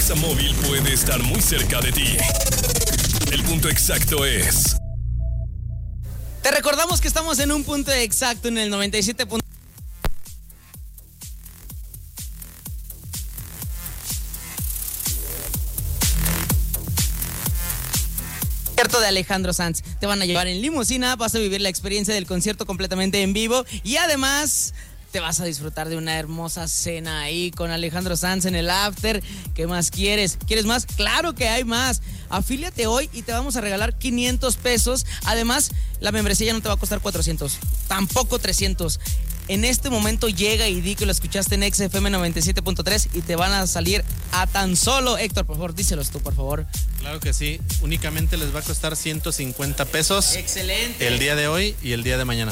Exa Móvil puede estar muy cerca de ti. El punto exacto es... Te recordamos que estamos en un punto exacto en el 97. Concierto de Alejandro Sanz. Te van a llevar en limusina, vas a vivir la experiencia del concierto completamente en vivo y además te vas a disfrutar de una hermosa cena ahí con Alejandro Sanz en el after. ¿Qué más quieres? ¿Quieres más? ¡Claro que hay más! Afíliate hoy y te vamos a regalar 500 pesos. Además, la membresía ya no te va a costar 400, tampoco 300. En este momento llega y di que lo escuchaste en XFM 97.3 y te van a salir a tan solo, Héctor, por favor, díselos tú, por favor. Claro que sí, únicamente les va a costar 150 pesos. Excelente. El día de hoy y el día de mañana.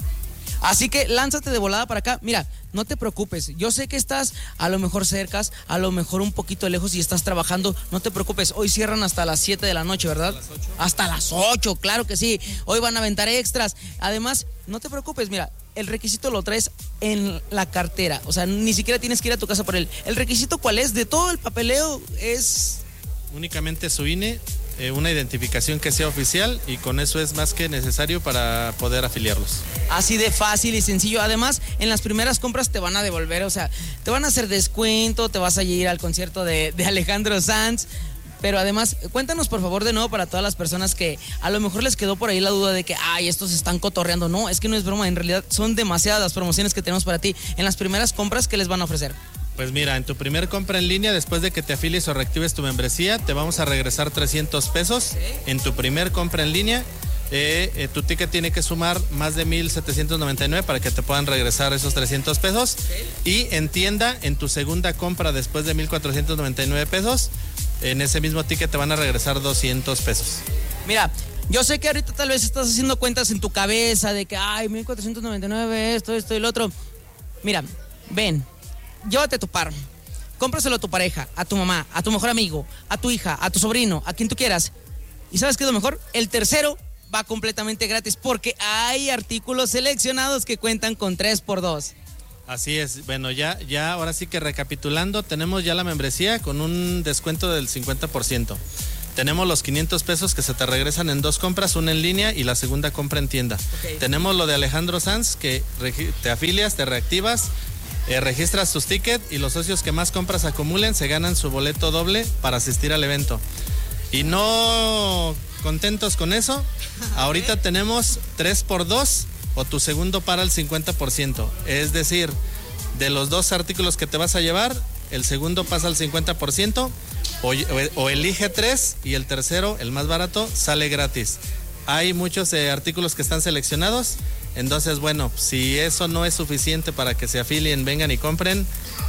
Así que lánzate de volada para acá. Mira, no te preocupes. Yo sé que estás a lo mejor cercas, a lo mejor un poquito lejos y estás trabajando. No te preocupes. Hoy cierran hasta las 7 de la noche, ¿verdad? ¿Hasta las 8? Hasta las 8, claro que sí. Hoy van a aventar extras. Además, no te preocupes. Mira, el requisito lo traes en la cartera. O sea, ni siquiera tienes que ir a tu casa por él. ¿El requisito cuál es? De todo el papeleo es... Únicamente su INE, una identificación que sea oficial y con eso es más que necesario para poder afiliarlos. Así de fácil y sencillo. Además, en las primeras compras te van a devolver, o sea, te van a hacer descuento, te vas a ir al concierto de Alejandro Sanz. Pero además, cuéntanos por favor de nuevo para todas las personas que a lo mejor les quedó por ahí la duda de que, ay, estos están cotorreando. No, es que no es broma, en realidad son demasiadas las promociones que tenemos para ti. En las primeras compras, ¿qué les van a ofrecer? Pues mira, en tu primer compra en línea, después de que te afilies o reactives tu membresía, te vamos a regresar 300 pesos. ¿Sí? En tu primer compra en línea, tu ticket tiene que sumar más de 1,799 para que te puedan regresar esos 300 pesos. ¿Sí? Y en tienda, en tu segunda compra después de 1,499 pesos, en ese mismo ticket te van a regresar 200 pesos. Mira, yo sé que ahorita tal vez estás haciendo cuentas en tu cabeza de que, ay, 1,499, esto y lo otro. Mira, ven. Llévate tu par, cómpraselo a tu pareja, a tu mamá, a tu mejor amigo, a tu hija, a tu sobrino, a quien tú quieras. ¿Y sabes qué es lo mejor? El tercero va completamente gratis porque hay artículos seleccionados que cuentan con 3x2. Así es, bueno, ya ahora sí que recapitulando, tenemos ya la membresía con un descuento del 50%. Tenemos los 500 pesos que se te regresan en dos compras, una en línea y la segunda compra en tienda. Okay. Tenemos lo de Alejandro Sanz, que te afilias, te reactivas, registras tus tickets y los socios que más compras acumulen se ganan su boleto doble para asistir al evento. Y no contentos con eso, ahorita tenemos 3x2 o tu segundo para el 50%. Es decir, de los dos artículos que te vas a llevar, el segundo pasa al 50% o elige 3 y el tercero, el más barato, sale gratis. Hay muchos artículos que están seleccionados. Entonces, bueno, si eso no es suficiente para que se afilien, vengan y compren,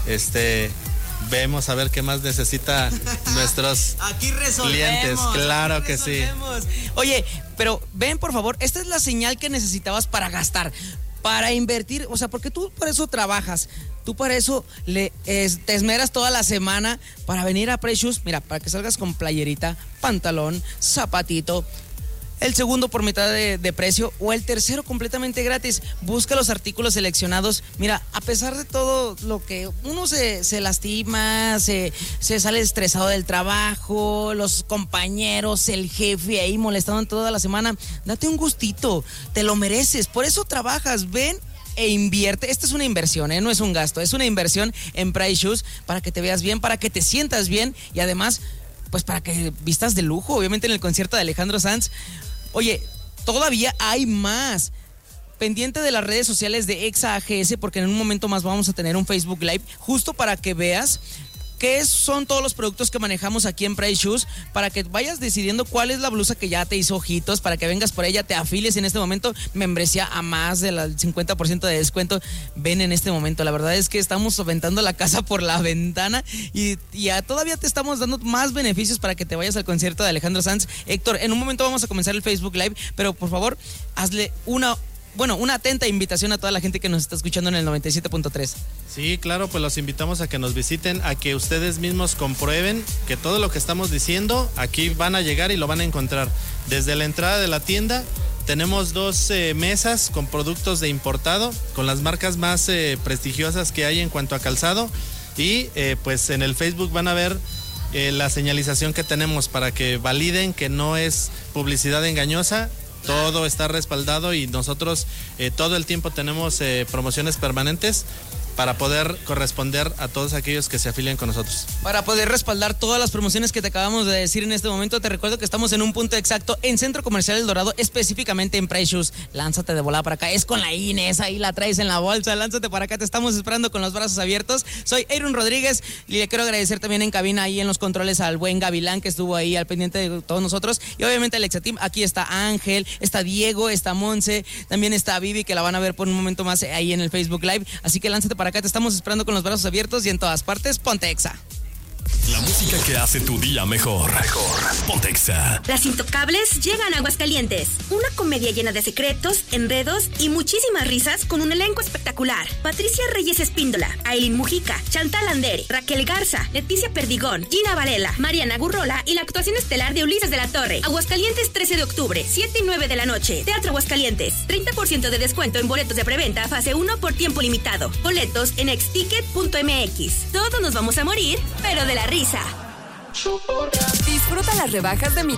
vemos a ver qué más necesita nuestros aquí clientes. Claro que sí. Oye, pero ven por favor, esta es la señal que necesitabas para gastar, para invertir, o sea, porque tú por eso trabajas, tú para eso te esmeras toda la semana para venir a Precious, mira, para que salgas con playerita, pantalón, zapatito. El segundo por mitad de precio o el tercero completamente gratis. Busca los artículos seleccionados. Mira, a pesar de todo lo que uno se lastima, se sale estresado del trabajo, los compañeros, el jefe ahí molestando toda la semana, date un gustito, te lo mereces, por eso trabajas, ven e invierte. Esta es una inversión, no es un gasto, es una inversión en Price Shoes para que te veas bien, para que te sientas bien y además, pues para que vistas de lujo, obviamente en el concierto de Alejandro Sanz. Oye, todavía hay más. Pendiente de las redes sociales de Exa AGS, porque en un momento más vamos a tener un Facebook Live, justo para que veas qué son todos los productos que manejamos aquí en Price Shoes, para que vayas decidiendo cuál es la blusa que ya te hizo ojitos, para que vengas por ella, te afilies en este momento, membresía a más del 50% de descuento. Ven en este momento, la verdad es que estamos aventando la casa por la ventana y todavía te estamos dando más beneficios para que te vayas al concierto de Alejandro Sanz. Héctor, en un momento vamos a comenzar el Facebook Live, pero por favor, hazle una atenta invitación a toda la gente que nos está escuchando en el 97.3. Sí, claro, pues los invitamos a que nos visiten, a que ustedes mismos comprueben que todo lo que estamos diciendo, aquí van a llegar y lo van a encontrar. Desde la entrada de la tienda tenemos 2 mesas con productos de importado, con las marcas más prestigiosas que hay en cuanto a calzado. Y pues en el Facebook van a ver la señalización que tenemos para que validen que no es publicidad engañosa. Todo está respaldado y nosotros todo el tiempo tenemos promociones permanentes para poder corresponder a todos aquellos que se afilian con nosotros. Para poder respaldar todas las promociones que te acabamos de decir en este momento, te recuerdo que estamos en un punto exacto en Centro Comercial El Dorado, específicamente en Price Shoes. Lánzate de volada para acá, es con la Inés, ahí la traes en la bolsa, lánzate para acá, te estamos esperando con los brazos abiertos. Soy Aaron Rodríguez y le quiero agradecer también en cabina ahí en los controles al buen Gavilán que estuvo ahí al pendiente de todos nosotros y obviamente el Exateam. Aquí está Ángel, está Diego, está Monse, también está Vivi que la van a ver por un momento más ahí en el Facebook Live, así que lánzate para acá, te estamos esperando con los brazos abiertos y en todas partes, ponte Exa. La música que hace tu día mejor. Ponte Exa. Las Intocables llegan a Aguascalientes. Una comedia llena de secretos, enredos y muchísimas risas con un elenco espectacular. Patricia Reyes Espíndola, Ailín Mujica, Chantal Andere, Raquel Garza, Leticia Perdigón, Gina Varela, Mariana Gurrola y la actuación estelar de Ulises de la Torre. Aguascalientes, 13 de octubre, 7 y 9 de la noche. Teatro Aguascalientes. 30% de descuento en boletos de preventa fase 1 por tiempo limitado. Boletos en exticket.mx. Todos nos vamos a morir, pero de la risa. Disfruta las rebajas de Mi